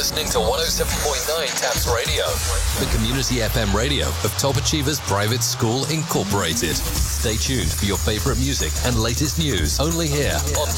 listening to 107.9 TAPS Radio, the community FM radio of Top Achievers Private School Incorporated. Stay tuned for your favorite music and latest news only here on